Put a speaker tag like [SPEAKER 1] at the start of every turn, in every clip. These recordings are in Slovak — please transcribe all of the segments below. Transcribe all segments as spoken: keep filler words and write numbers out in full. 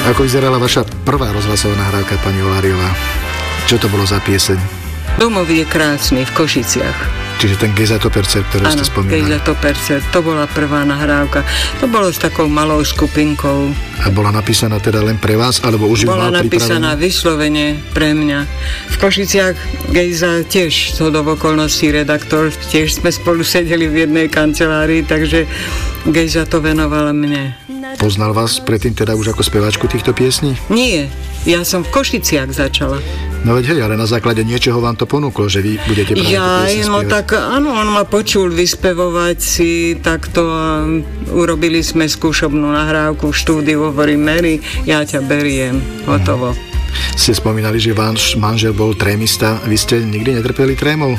[SPEAKER 1] Ako vyzerala vaša prvá rozhlasová nahrávka, pani Oláriová? Čo to bolo za pieseň?
[SPEAKER 2] Domov je krásny v Košiciach.
[SPEAKER 1] Čiže ten Gejzatopercer, ktorý ste spomínali.
[SPEAKER 2] Áno, Gejzatopercer, to bola prvá nahrávka. To bolo s takou malou skupinkou.
[SPEAKER 1] A bola napísaná teda len pre vás, alebo už ju
[SPEAKER 2] bola
[SPEAKER 1] mal
[SPEAKER 2] napísaná
[SPEAKER 1] pripravenú?
[SPEAKER 2] Vyslovene pre mňa. V Košiciach Gejza tiež to do okolností redaktor, tiež sme spolu sedeli v jednej kancelárii, takže Gejza to venovala mne.
[SPEAKER 1] Poznal vás predtým teda už ako speváčku týchto piesní?
[SPEAKER 2] Nie, ja som v Košiciach začala.
[SPEAKER 1] No veď hej, ale na základe niečoho vám to ponúklo, že vy budete práve
[SPEAKER 2] ja,
[SPEAKER 1] piesne spievať.
[SPEAKER 2] No tak áno, on ma počul vyspevovať si takto a urobili sme skúšobnú nahrávku v štúdiu, hovorím, Mary, ja ťa beriem, hotovo.
[SPEAKER 1] Hmm. Ste spomínali, že váš manžel bol trémista, vy ste nikdy netrpeli trémou?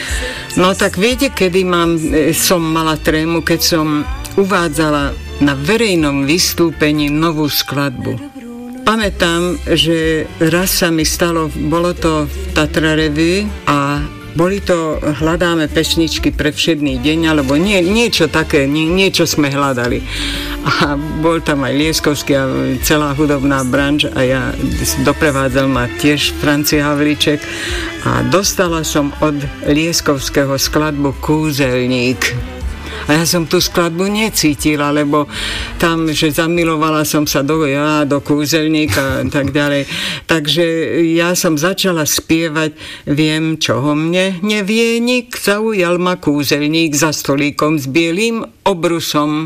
[SPEAKER 2] No tak viete, kedy mám, som mala trému, keď som uvádzala na verejnom vystúpení novú skladbu. Pamätám, že raz sa mi stalo, bolo to v Tatra Revue a boli to Hľadáme pesničky pre všedný deň, alebo nie, niečo také, nie, niečo sme hľadali. A bol tam aj Lieskovský a celá hudobná branž a ja doprevádzal ma tiež Franci Havlíček a dostala som od Lieskovského skladbu Kúzelník. A ja som tú skladbu necítila, lebo tam, že zamilovala som sa do, ja, do Kúzelníka a tak ďalej. Takže ja som začala spievať Viem, čoho mne nevie nik, zaujal ma kúzelník za stolíkom s bielým obrusom.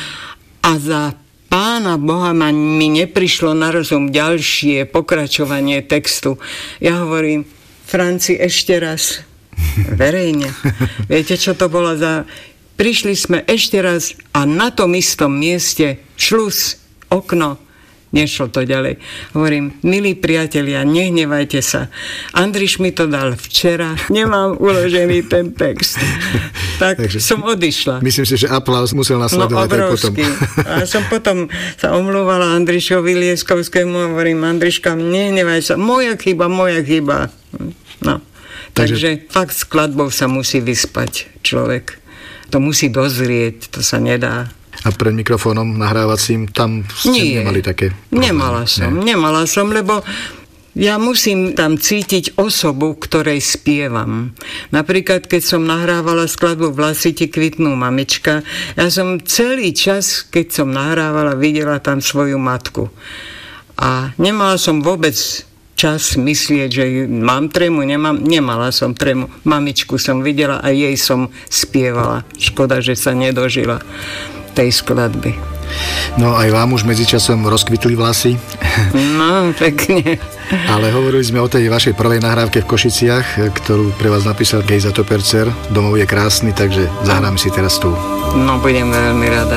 [SPEAKER 2] A za Pána Boha ma, mi neprišlo na rozum ďalšie pokračovanie textu. Ja hovorím, Franci, ešte raz, verejne. Viete, čo to bolo za... Prišli sme ešte raz a na tom istom mieste šlus, okno, nešlo to ďalej. Hovorím, milí priatelia, nehnevajte sa. Andriš mi to dal včera, nemám uložený ten text. Tak Takže, som odišla.
[SPEAKER 1] Myslím si, že aplauz musel nasledovať
[SPEAKER 2] no,
[SPEAKER 1] aj potom.
[SPEAKER 2] A som potom sa omlúvala Andrišovi Lieskovskému, hovorím, Andriška, nehnevaj sa, moja chyba, moja chyba. No. Takže, Takže fakt skladbou sa musí vyspať človek. To musí dozrieť, to sa nedá.
[SPEAKER 1] A pred mikrofónom nahrávacím tam ste
[SPEAKER 2] Nie,
[SPEAKER 1] nemali také problémy?
[SPEAKER 2] Nemala som, Nie. nemala som, lebo ja musím tam cítiť osobu, ktorej spievam. Napríklad, keď som nahrávala skladbu Vlasy ti kvitnú, mamička, ja som celý čas, keď som nahrávala, videla tam svoju matku. A nemala som vôbec čas myslieť, že mám trému, nemám, nemala som trému. Mamičku som videla a jej som spievala. Škoda, že sa nedožila tej skladby.
[SPEAKER 1] No aj vám už medzičasom rozkvitli vlasy.
[SPEAKER 2] No, pekne.
[SPEAKER 1] Ale hovorili sme o tej vašej prvej nahrávke v Košiciach, ktorú pre vás napísal Gejzatopercer. Domov je krásny, takže zahráme si teraz tú.
[SPEAKER 2] No, budem veľmi rada.